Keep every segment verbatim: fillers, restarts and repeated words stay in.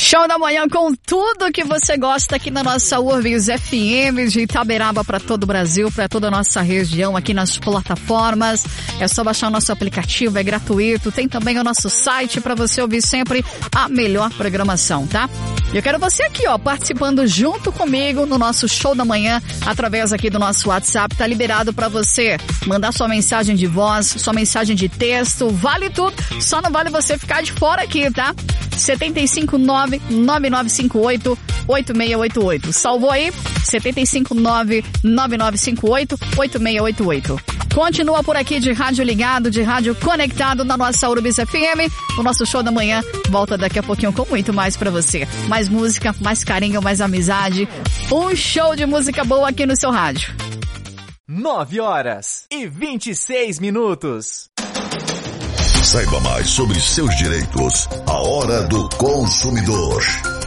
Show da manhã com tudo que você gosta aqui na nossa Urbis F M de Itaberaba para todo o Brasil, para toda a nossa região aqui nas plataformas. É só baixar o nosso aplicativo, é gratuito. Tem também o nosso site para você ouvir sempre a melhor programação, tá? E eu quero você aqui, ó, participando junto comigo no nosso Show da Manhã, através aqui do nosso WhatsApp. Tá liberado para você mandar sua mensagem de voz, sua mensagem de texto, vale tudo. Só não vale você ficar de fora aqui, tá? sete cinco nove, nove nove cinco oito, oito seis oito oito. Salvou aí? sete cinco nove, nove nove cinco oito, oito seis oito oito. Continua por aqui de rádio ligado, de rádio conectado na nossa Urbis F M. O nosso Show da Manhã volta daqui a pouquinho com muito mais pra você. Mais música, mais carinho, mais amizade. Um show de música boa aqui no seu rádio. nove horas e vinte e seis minutos. Saiba mais sobre seus direitos. A Hora do Consumidor.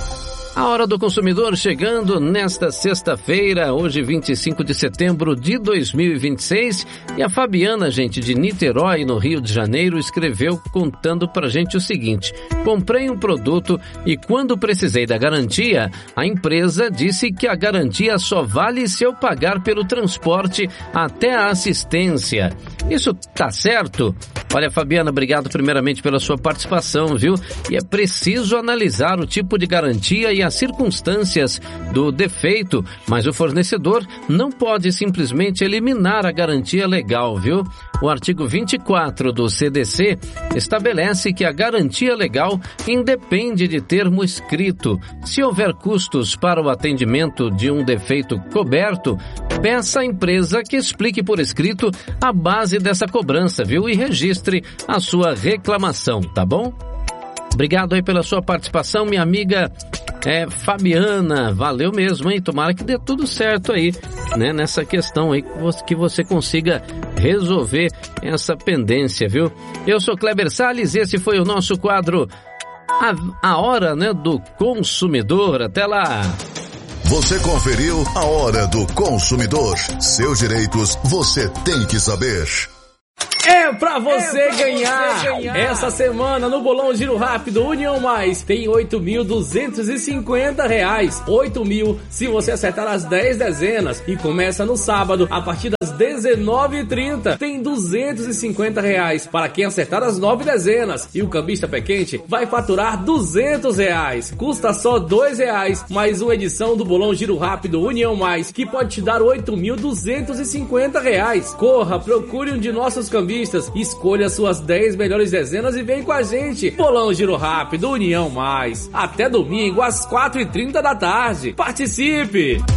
A Hora do Consumidor chegando nesta sexta-feira, hoje vinte e cinco de setembro de dois mil e vinte e seis. E a Fabiana, gente, de Niterói, no Rio de Janeiro, escreveu contando pra gente o seguinte: comprei um produto e quando precisei da garantia, a empresa disse que a garantia só vale se eu pagar pelo transporte até a assistência. Isso tá certo? Olha, Fabiana, obrigado primeiramente pela sua participação, viu? E é preciso analisar o tipo de garantia e as circunstâncias do defeito, mas o fornecedor não pode simplesmente eliminar a garantia legal, viu? O artigo vinte e quatro do C D C estabelece que a garantia legal independe de termo escrito. Se houver custos para o atendimento de um defeito coberto, peça à empresa que explique por escrito a base dessa cobrança, viu? E registre a sua reclamação, tá bom? Obrigado aí pela sua participação, minha amiga é, Fabiana. Valeu mesmo, hein? Tomara que dê tudo certo aí, né? Nessa questão aí, que você consiga resolver essa pendência, viu? Eu sou Kleber Salles e esse foi o nosso quadro A, a Hora, né, do Consumidor. Até lá! Você conferiu A Hora do Consumidor. Seus direitos você tem que saber. É pra você, é pra ganhar. você ganhar! Essa semana no Bolão Giro Rápido União Mais tem oito mil duzentos e cinquenta reais. oito mil se você acertar as dez dezenas. E começa no sábado, a partir das dezenove e trinta. Tem duzentos e cinquenta reais para quem acertar as nove dezenas. E o cambista pé quente vai faturar duzentos reais. Custa só dois reais. Mais uma edição do Bolão Giro Rápido União Mais, que pode te dar oito mil duzentos e cinquenta reais. Corra, procure um de nossos cambistas. Escolha suas dez melhores dezenas e vem com a gente. Bolão Giro Rápido União Mais. Até domingo às quatro e trinta da tarde. Participe!